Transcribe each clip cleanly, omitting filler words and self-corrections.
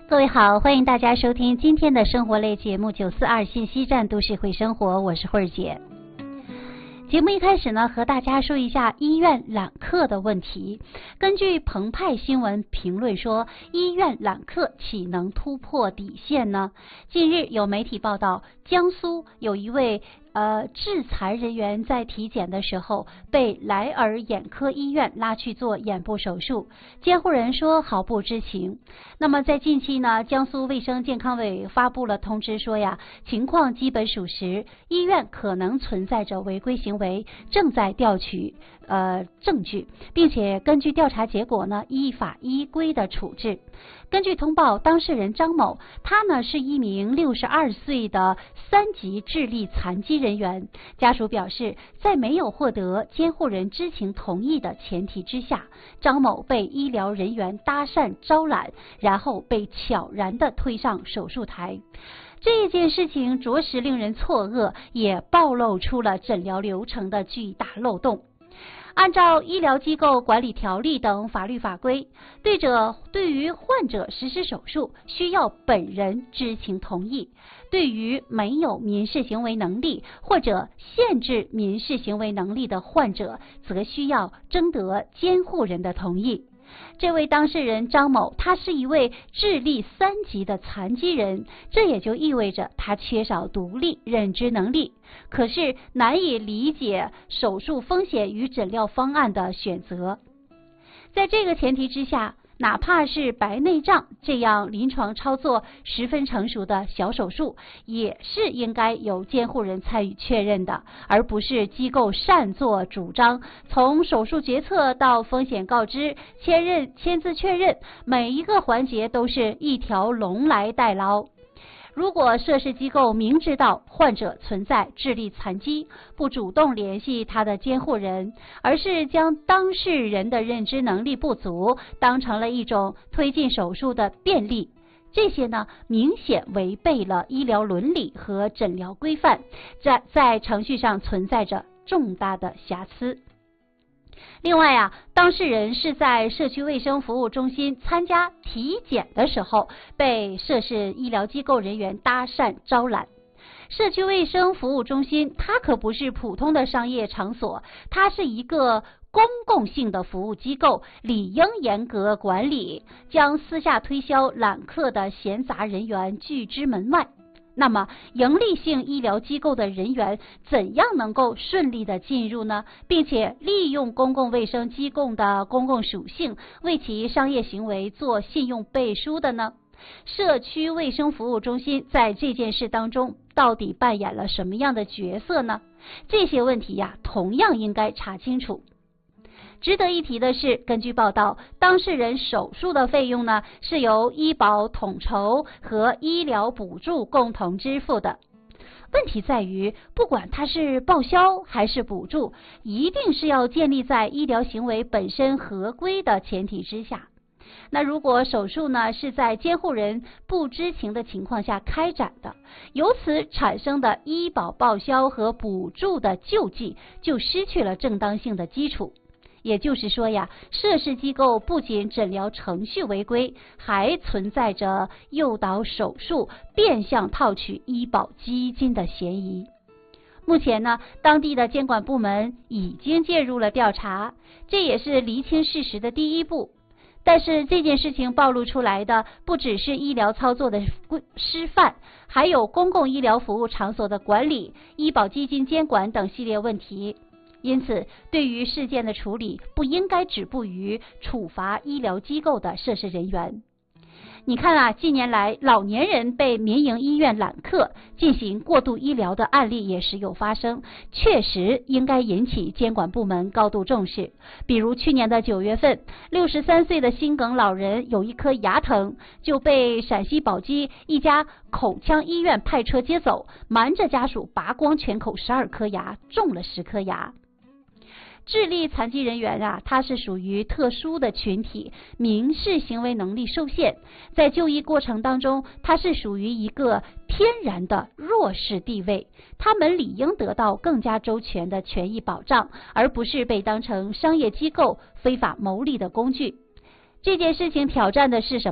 各位好，欢迎大家收听今天的生活类节目942信息站都市会生活，我是慧儿姐。节目一开始呢，和大家说一下医院揽客的问题。根据澎湃新闻评论说，医院揽客岂能突破底线呢？近日有媒体报道，江苏有一位制残人员在体检的时候被莱尔眼科医院拉去做眼部手术，监护人说毫不知情。那么在近期呢，江苏卫生健康委发布了通知说呀，情况基本属实，医院可能存在着违规行为，正在调取证据，并且根据调查结果呢，依法依规的处置。根据通报，当事人张某，他呢是一名62岁的3级智力残疾人员。家属表示，在没有获得监护人知情同意的前提之下，张某被医疗人员搭讪招揽，然后被悄然地推上手术台。这件事情着实令人错愕，也暴露出了诊疗流程的巨大漏洞。按照医疗机构管理条例等法律法规，对于患者实施手术需要本人知情同意，对于没有民事行为能力或者限制民事行为能力的患者，则需要征得监护人的同意。这位当事人张某，他是一位智力3级的残疾人，这也就意味着他缺少独立认知能力，可是难以理解手术风险与诊疗方案的选择。在这个前提之下，哪怕是白内障这样临床操作十分成熟的小手术，也是应该由监护人参与确认的，而不是机构擅作主张。从手术决策到风险告知、签字确认，每一个环节都是一条龙来代劳。如果涉事机构明知道患者存在智力残疾，不主动联系他的监护人，而是将当事人的认知能力不足当成了一种推进手术的便利，这些呢明显违背了医疗伦理和诊疗规范，在程序上存在着重大的瑕疵。另外啊，当事人是在社区卫生服务中心参加体检的时候，被涉事医疗机构人员搭讪招揽。社区卫生服务中心它可不是普通的商业场所，它是一个公共性的服务机构，理应严格管理，将私下推销揽客的闲杂人员拒之门外。那么营利性医疗机构的人员怎样能够顺利的进入呢？并且利用公共卫生机构的公共属性，为其商业行为做信用背书的呢？社区卫生服务中心在这件事当中到底扮演了什么样的角色呢？这些问题呀，同样应该查清楚。值得一提的是，根据报道，当事人手术的费用呢，是由医保统筹和医疗补助共同支付的。问题在于，不管它是报销还是补助，一定是要建立在医疗行为本身合规的前提之下。那如果手术呢是在监护人不知情的情况下开展的，由此产生的医保报销和补助的救济就失去了正当性的基础。也就是说呀，涉事机构不仅诊疗程序违规，还存在着诱导手术、变相套取医保基金的嫌疑。目前呢，当地的监管部门已经介入了调查，这也是厘清事实的第一步。但是这件事情暴露出来的不只是医疗操作的失范，还有公共医疗服务场所的管理、医保基金监管等系列问题。因此，对于事件的处理不应该止步于处罚医疗机构的涉事人员。你看啊，近年来老年人被民营医院揽客进行过度医疗的案例也时有发生，确实应该引起监管部门高度重视。比如去年的9月份，63岁的心梗老人有一颗牙疼，就被陕西宝鸡一家口腔医院派车接走，瞒着家属拔光全口12颗牙，种了10颗牙。智力残疾人员啊，他是属于特殊的群体，民事行为能力受限，在就医过程当中，他是属于一个天然的弱势地位，他们理应得到更加周全的权益保障，而不是被当成商业机构非法牟利的工具。这件事情挑战的是什么？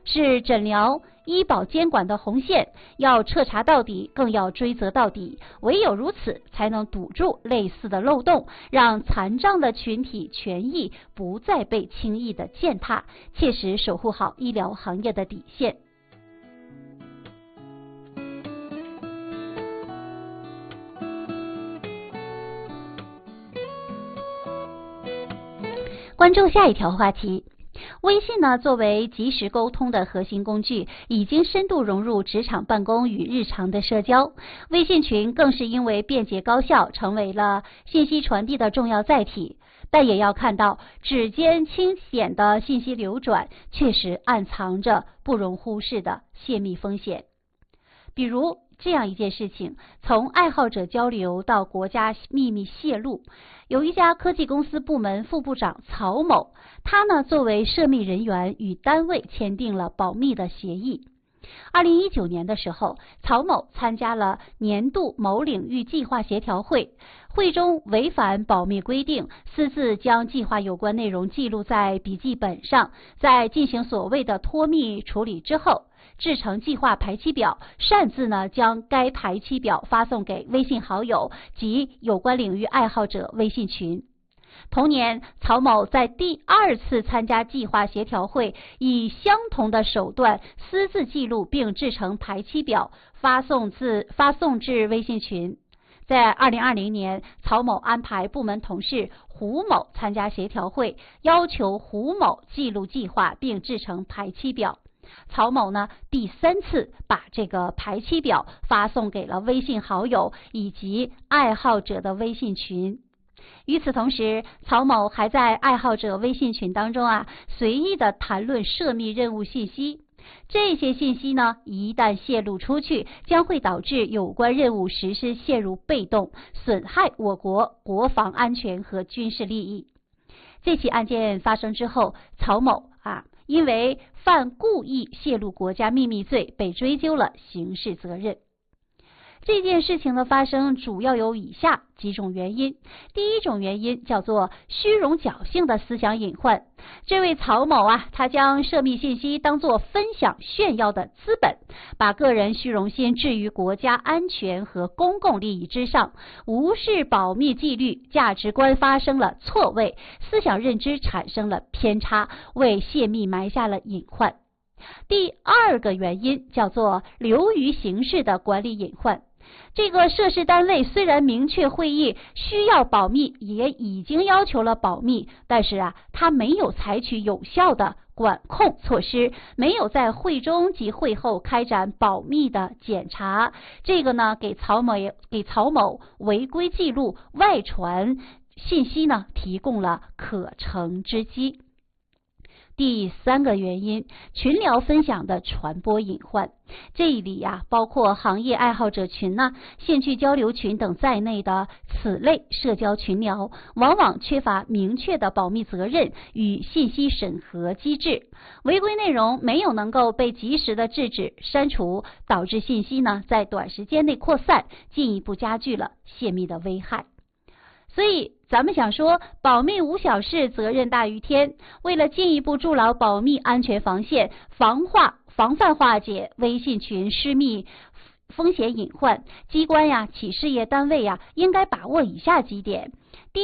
是诊疗医保监管的红线，要彻查到底，更要追责到底。唯有如此，才能堵住类似的漏洞，让残障的群体权益不再被轻易的践踏，切实守护好医疗行业的底线。关注下一条话题。微信呢，作为即时沟通的核心工具，已经深度融入职场办公与日常的社交。微信群更是因为便捷高效，成为了信息传递的重要载体。但也要看到，指尖清显的信息流转，确实暗藏着不容忽视的泄密风险。比如这样一件事情，从爱好者交流到国家秘密泄露。有一家科技公司部门副部长曹某，他呢作为涉密人员与单位签订了保密的协议。2019年的时候，曹某参加了年度某领域计划协调会，会中违反保密规定，私自将计划有关内容记录在笔记本上，在进行所谓的脱密处理之后，制成计划排期表，擅自呢将该排期表发送给微信好友及有关领域爱好者微信群。同年，曹某在第2次参加计划协调会，以相同的手段私自记录并制成排期表，发送至微信群。在2020年，曹某安排部门同事胡某参加协调会，要求胡某记录计划并制成排期表。曹某呢，第3次把这个排期表发送给了微信好友以及爱好者的微信群。与此同时，曹某还在爱好者微信群当中随意的谈论涉密任务信息。这些信息呢，一旦泄露出去，将会导致有关任务实施陷入被动，损害我国国防安全和军事利益。这起案件发生之后，曹某因为犯故意泄露国家秘密罪，被追究了刑事责任。这件事情的发生主要有以下几种原因。第一种原因叫做虚荣侥幸的思想隐患。这位曹某他将涉密信息当作分享炫耀的资本，把个人虚荣心置于国家安全和公共利益之上，无视保密纪律，价值观发生了错位，思想认知产生了偏差，为泄密埋下了隐患。第二个原因叫做流于形式的管理隐患。这个涉事单位虽然明确会议需要保密，也已经要求了保密，但是他没有采取有效的管控措施，没有在会中及会后开展保密的检查，这个呢给曹某违规记录外传信息呢提供了可乘之机。第三个原因，群聊分享的传播隐患。这里包括行业爱好者群兴趣交流群等在内的此类社交群聊，往往缺乏明确的保密责任与信息审核机制，违规内容没有能够被及时的制止删除，导致信息在短时间内扩散，进一步加剧了泄密的危害。所以咱们想说，保密无小事，责任大于天。为了进一步筑牢保密安全防线，防范化解微信群失密风险隐患，机关企事业单位应该把握以下几点。